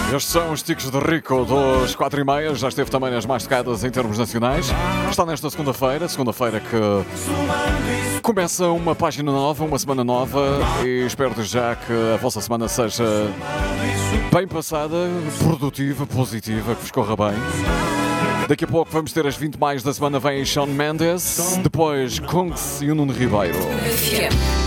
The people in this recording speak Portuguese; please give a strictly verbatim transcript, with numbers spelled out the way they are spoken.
Estes são os Ticos de Rico dos quatro e meia. Já esteve também nas mais tocadas em termos nacionais. Está nesta segunda-feira, segunda-feira que começa uma página nova, uma semana nova, e espero desde já que a vossa semana seja bem passada, produtiva, positiva, que vos corra bem. Daqui a pouco vamos ter as vinte mais da semana. Vem Shawn Mendes, depois Kungs e o Nuno Ribeiro.